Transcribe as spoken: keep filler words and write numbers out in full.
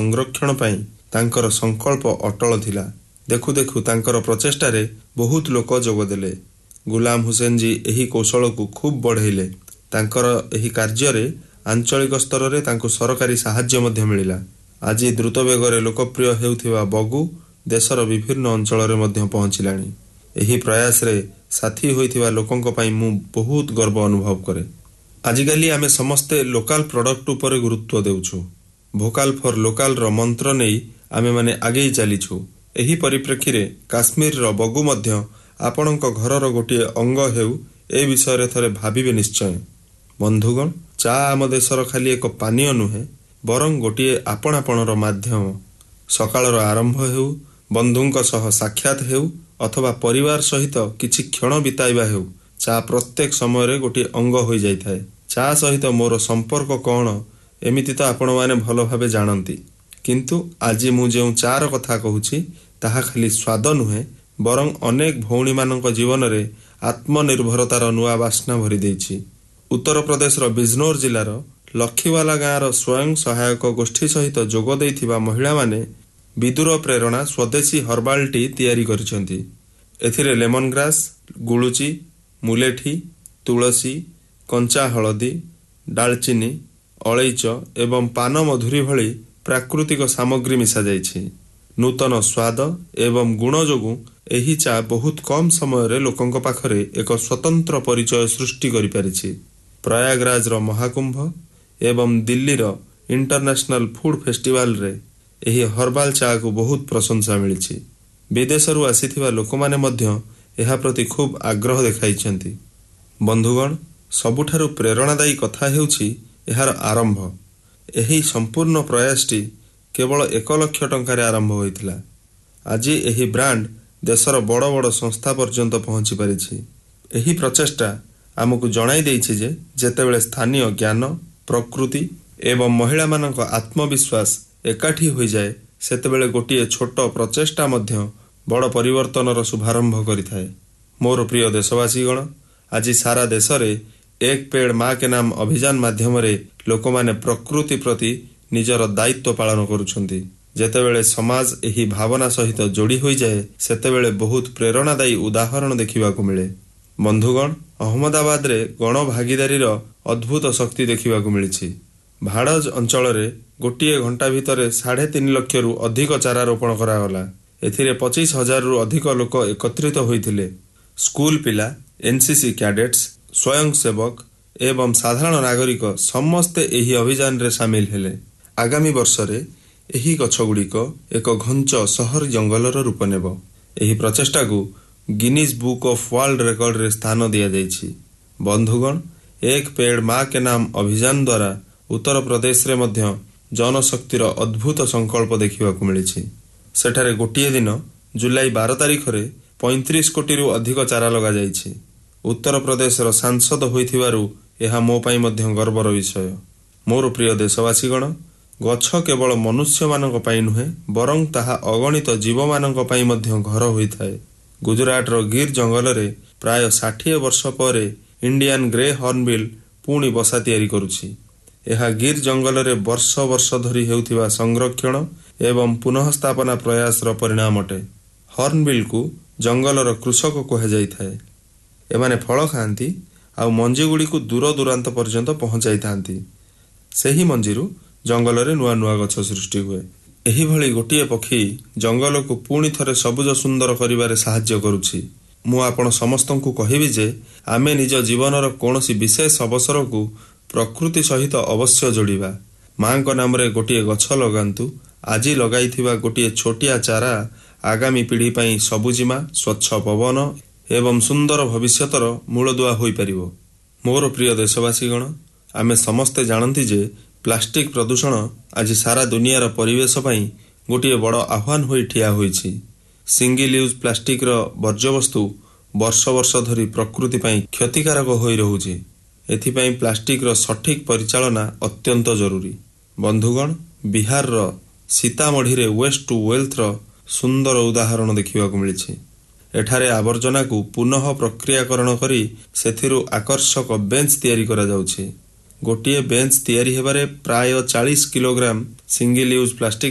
ସଂରକ୍ଷଣ ପାଇଁ ତାଙ୍କର ସଂକଳ୍ପ ଅଟଳ ଥିଲା। ଦେଖୁ ଦେଖୁ ତାଙ୍କର ପ୍ରଚେଷ୍ଟାରେ ବହୁତ ଲୋକ ଯୋଗଦେଲେ। ଗୁଲାମ ହୁସେନଜୀ ଏହି କୌଶଳକୁ ଖୁବ୍ ବଢ଼େଇଲେ। ତାଙ୍କର ଏହି କାର୍ଯ୍ୟରେ ଆଞ୍ଚଳିକ ସ୍ତରରେ ତାଙ୍କୁ ସରକାରୀ ସାହାଯ୍ୟ ମଧ୍ୟ ମିଳିଲା। ଆଜି ଦ୍ରୁତ ବେଗରେ ଲୋକପ୍ରିୟ ହେଉଥିବା ବଗୁ ଦେଶର ବିଭିନ୍ନ ଅଞ୍ଚଳରେ ମଧ୍ୟ ପହଞ୍ଚିଲାଣି। ଏହି ପ୍ରୟାସରେ ସାଥୀ ହୋଇଥିବା ଲୋକଙ୍କ ପାଇଁ ମୁଁ ବହୁତ ଗର୍ବ ଅନୁଭବ କରେ। ଆଜିକାଲି ଆମେ ସମସ୍ତେ ଲୋକାଲ ପ୍ରଡକ୍ଟ ଉପରେ ଗୁରୁତ୍ୱ ଦେଉଛୁ। ଭୋକାଲ ଫର ଲୋକାଲର ମନ୍ତ୍ର ନେଇ ଆମେମାନେ ଆଗେଇ ଚାଲିଛୁ। ଏହି ପରିପ୍ରେକ୍ଷୀରେ କାଶ୍ମୀରର ବଗୁ ମଧ୍ୟ ଆପଣଙ୍କ ଘରର ଗୋଟିଏ ଅଙ୍ଗ ହେଉ, ଏ ବିଷୟରେ ଥରେ ଭାବିବେ ନିଶ୍ଚୟ। ବନ୍ଧୁଗଣ, ଚା ଆମ ଦେଶର ଖାଲି ଏକ ପାନୀୟ ନୁହେଁ, ବରଂ ଗୋଟିଏ ଆପଣାପଣର ମାଧ୍ୟମ। ସକାଳର ଆରମ୍ଭ ହେଉ, ବନ୍ଧୁଙ୍କ ସହ ସାକ୍ଷାତ ହେଉ ଅଥବା ପରିବାର ସହିତ କିଛି କ୍ଷଣ ବିତାଇବା ହେଉ, ଚା ପ୍ରତ୍ୟେକ ସମୟରେ ଗୋଟିଏ ଅଙ୍ଗ ହୋଇଯାଇଥାଏ। ଚା ସହିତ ମୋର ସମ୍ପର୍କ କ'ଣ, ଏମିତି ତ ଆପଣମାନେ ଭଲ ଭାବେ ଜାଣନ୍ତି। କିନ୍ତୁ ଆଜି ମୁଁ ଯେଉଁ ଚାର କଥା କହୁଛି, ତାହା ଖାଲି ସ୍ୱାଦ ନୁହେଁ, ବରଂ ଅନେକ ଭଉଣୀମାନଙ୍କ ଜୀବନରେ ଆତ୍ମନିର୍ଭରତାର ନୂଆ ବାସ୍ନା ଭରିଦେଇଛି। ଉତ୍ତରପ୍ରଦେଶର ବିଜନୌର ଜିଲ୍ଲାର ଲକ୍ଷୀୱାଲା ଗାଁର ସ୍ୱୟଂ ସହାୟକ ଗୋଷ୍ଠୀ ସହିତ ଯୋଗ ଦେଇଥିବା ମହିଳାମାନେ ବିଦୁର ପ୍ରେରଣା ସ୍ୱଦେଶୀ ହର୍ବାଲ ଟି ତିଆରି କରିଛନ୍ତି। ଏଥିରେ ଲେମନ ଗ୍ରାସ୍, ଗୁଳୁଚି, ମୁଲେଠି, ତୁଳସୀ, କଞ୍ଚା ହଳଦୀ, ଡାଳଚିନି, ଅଳେଇଚ ଏବଂ ପାନ ମଧୁରୀ ଭଳି ପ୍ରାକୃତିକ ସାମଗ୍ରୀ ମିଶାଯାଇଛି। ନୂତନ ସ୍ୱାଦ ଏବଂ ଗୁଣ ଯୋଗୁଁ ଏହି ଚା ବହୁତ କମ୍ ସମୟରେ ଲୋକଙ୍କ ପାଖରେ ଏକ ସ୍ୱତନ୍ତ୍ର ପରିଚୟ ସୃଷ୍ଟି କରିପାରିଛି। ପ୍ରୟାଗରାଜର ମହାକୁମ୍ଭ ଏବଂ ଦିଲ୍ଲୀର ଇଣ୍ଟରନ୍ୟାସନାଲ ଫୁଡ ଫେଷ୍ଟିଭାଲରେ ଏହି ହର୍ବାଲ ଚାକୁ ବହୁତ ପ୍ରଶଂସା ମିଳିଛି। ବିଦେଶରୁ ଆସିଥିବା ଲୋକମାନେ ମଧ୍ୟ ଏହା ପ୍ରତି ଖୁବ୍ ଆଗ୍ରହ ଦେଖାଇଛନ୍ତି। ବନ୍ଧୁଗଣ, ସବୁଠାରୁ ପ୍ରେରଣାଦାୟୀ କଥା ହେଉଛି ଏହାର ଆରମ୍ଭ। ଏହି ସମ୍ପୂର୍ଣ୍ଣ ପ୍ରୟାସଟି କେବଳ ଏକ ଲକ୍ଷ ଟଙ୍କାରେ ଆରମ୍ଭ ହୋଇଥିଲା। ଆଜି ଏହି ବ୍ରାଣ୍ଡ ଦେଶର ବଡ଼ ବଡ଼ ସଂସ୍ଥା ପର୍ଯ୍ୟନ୍ତ ପହଞ୍ଚି ପାରିଛି। ଏହି ପ୍ରଚେଷ୍ଟା ଆମକୁ ଜଣାଇ ଦେଇଛି ଯେ ଯେତେବେଳେ ସ୍ଥାନୀୟ ଜ୍ଞାନ, ପ୍ରକୃତି ଏବଂ ମହିଳାମାନଙ୍କ ଆତ୍ମବିଶ୍ୱାସ ଏକାଠି ହୋଇଯାଏ, ସେତେବେଳେ ଗୋଟିଏ ଛୋଟ ପ୍ରଚେଷ୍ଟା ମଧ୍ୟ ବଡ଼ ପରିବର୍ତ୍ତନର ଶୁଭାରମ୍ଭ କରିଥାଏ। ମୋର ପ୍ରିୟ ଦେଶବାସୀଗଣ, ଆଜି ସାରା ଦେଶରେ ଏକ ପେଡ଼ ମା କେ ନାମ ଅଭିଯାନ ମାଧ୍ୟମରେ ଲୋକମାନେ ପ୍ରକୃତି ପ୍ରତି ନିଜର ଦାୟିତ୍ୱ ପାଳନ କରୁଛନ୍ତି। ଯେତେବେଳେ ସମାଜ ଏହି ଭାବନା ସହିତ ଯୋଡ଼ି ହୋଇଯାଏ, ସେତେବେଳେ ବହୁତ ପ୍ରେରଣାଦାୟୀ ଉଦାହରଣ ଦେଖିବାକୁ ମିଳେ। ବନ୍ଧୁଗଣ, ଅହମ୍ମଦାବାଦରେ ଗଣଭାଗିଦାରୀର ଅଦ୍ଭୁତ ଶକ୍ତି ଦେଖିବାକୁ ମିଳିଛି। ଭାଡ଼ଜ ଅଞ୍ଚଳରେ ଗୋଟିଏ ଘଣ୍ଟା ଭିତରେ ସାଢ଼େ ତିନି ଲକ୍ଷରୁ ଅଧିକ ଚାରା ରୋପଣ କରାଗଲା। ଏଥିରେ ପଚିଶ ହଜାରରୁ ଅଧିକ ଲୋକ ଏକତ୍ରିତ ହୋଇଥିଲେ। ସ୍କୁଲ ପିଲା, ଏନସିସି କ୍ୟାଡେଟ୍ସ, ସ୍ୱୟଂସେବକ ଏବଂ ସାଧାରଣ ନାଗରିକ ସମସ୍ତେ ଏହି ଅଭିଯାନରେ ସାମିଲ ହେଲେ। ଆଗାମୀ ବର୍ଷରେ ଏହି ଗଛଗୁଡ଼ିକ ଏକ ଘଞ୍ଚ ସହରୀ ଜଙ୍ଗଲର ରୂପ ନେବ। ଏହି ପ୍ରଚେଷ୍ଟାକୁ ଗିନିଜ୍ ବୁକ୍ ଅଫ୍ ୱାର୍ଲଡ ରେକର୍ଡରେ ସ୍ଥାନ ଦିଆଯାଇଛି। ବନ୍ଧୁଗଣ, ଏକ ପେଡ଼ ମା କେ ନାମ ଅଭିଯାନ ଦ୍ୱାରା ଉତ୍ତରପ୍ରଦେଶରେ ମଧ୍ୟ ଜନଶକ୍ତିର ଅଦ୍ଭୁତ ସଂକଳ୍ପ ଦେଖିବାକୁ ମିଳିଛି। ସେଠାରେ ଗୋଟିଏ ଦିନ ଜୁଲାଇ ବାର ତାରିଖରେ ପଇଁତିରିଶ କୋଟିରୁ ଅଧିକ ଚାରା ଲଗାଯାଇଛି। ଉତ୍ତରପ୍ରଦେଶର ସାଂସଦ ହୋଇଥିବାରୁ ଏହା ମୋ ପାଇଁ ମଧ୍ୟ ଗର୍ବର ବିଷୟ। ମୋର ପ୍ରିୟ ଦେଶବାସୀଗଣ, ଗଛ କେବଳ ମନୁଷ୍ୟମାନଙ୍କ ପାଇଁ ନୁହେଁ, ବରଂ ତାହା ଅଗଣିତ ଜୀବମାନଙ୍କ ପାଇଁ ମଧ୍ୟ ଘର ହୋଇଥାଏ। ଗୁଜରାଟର ଗିର୍ ଜଙ୍ଗଲରେ ପ୍ରାୟ ଷାଠିଏ ବର୍ଷ ପରେ ଇଣ୍ଡିଆନ୍ ଗ୍ରେ ହର୍ଣ୍ଣବିଲ୍ ପୁଣି ବସା ତିଆରି କରୁଛି। ଏହା ଗିର୍ ଜଙ୍ଗଲରେ ବର୍ଷ ବର୍ଷ ଧରି ହେଉଥିବା ସଂରକ୍ଷଣ ଏବଂ ପୁନଃସ୍ଥାପନା ପ୍ରୟାସର ପରିଣାମ ଅଟେ। ହର୍ଣ୍ଣବିଲ୍କୁ ଜଙ୍ଗଲର କୃଷକ କୁହାଯାଇଥାଏ। ଏମାନେ ଫଳ ଖାଆନ୍ତି ଆଉ ମଞ୍ଜିଗୁଡ଼ିକୁ ଦୂର ଦୂରାନ୍ତ ପର୍ଯ୍ୟନ୍ତ ପହଞ୍ଚାଇଥାନ୍ତି। ସେହି ମଞ୍ଜିରୁ ଜଙ୍ଗଲରେ ନୂଆ ନୂଆ ଗଛ ସୃଷ୍ଟି ହୁଏ। ଏହିଭଳି ଗୋଟିଏ ପକ୍ଷୀ ଜଙ୍ଗଲକୁ ପୁଣି ଥରେ ସବୁଜ ସୁନ୍ଦର କରିବାରେ ସାହାଯ୍ୟ କରୁଛି। ମୁଁ ଆପଣ ସମସ୍ତଙ୍କୁ କହିବି ଯେ ଆମେ ନିଜ ଜୀବନର କୌଣସି ବିଶେଷ ଅବସରକୁ ପ୍ରକୃତି ସହିତ ଅବଶ୍ୟ ଯୋଡ଼ିବା। ମାଙ୍କ ନାମରେ ଗୋଟିଏ ଗଛ ଲଗାନ୍ତୁ। ଆଜି ଲଗାଇଥିବା ଗୋଟିଏ ଛୋଟିଆ ଚାରା ଆଗାମୀ ପିଢ଼ି ପାଇଁ ସବୁଜିମା, ସ୍ୱଚ୍ଛ ପବନ ଏବଂ ସୁନ୍ଦର ଭବିଷ୍ୟତର ମୂଳଦୁଆ ହୋଇପାରିବ। ମୋର ପ୍ରିୟ ଦେଶବାସୀଗଣ, ଆମେ ସମସ୍ତେ ଜାଣନ୍ତି ଯେ ପ୍ଲାଷ୍ଟିକ ପ୍ରଦୂଷଣ ଆଜି ସାରା ଦୁନିଆର ପରିବେଶ ପାଇଁ ଗୋଟିଏ ବଡ଼ ଆହ୍ୱାନ ହୋଇ ଠିଆ ହୋଇଛି। ସିଙ୍ଗଲ ୟୁଜ୍ ପ୍ଲାଷ୍ଟିକର ବର୍ଜ୍ୟବସ୍ତୁ ବର୍ଷ ବର୍ଷ ଧରି ପ୍ରକୃତି ପାଇଁ କ୍ଷତିକାରକ ହୋଇ ରହୁଛି। ଏଥିପାଇଁ ପ୍ଲାଷ୍ଟିକର ସଠିକ୍ ପରିଚାଳନା ଅତ୍ୟନ୍ତ ଜରୁରୀ। ବନ୍ଧୁଗଣ, ବିହାରର ସୀତାମଢ଼ୀରେ ୱେଷ୍ଟ ଟୁ ୱେଲ୍ଥର ସୁନ୍ଦର ଉଦାହରଣ ଦେଖିବାକୁ ମିଳିଛି। ଏଠାରେ ଆବର୍ଜନାକୁ ପୁନଃ ପ୍ରକ୍ରିୟାକରଣ କରି ସେଥିରୁ ଆକର୍ଷକ ବେଞ୍ଚ ତିଆରି କରାଯାଉଛି। ଗୋଟିଏ ବେଞ୍ଚ ତିଆରି ହେବାରେ ପ୍ରାୟ ଚାଳିଶ କିଲୋଗ୍ରାମ ସିଙ୍ଗଲ ୟୁଜ୍ ପ୍ଲାଷ୍ଟିକ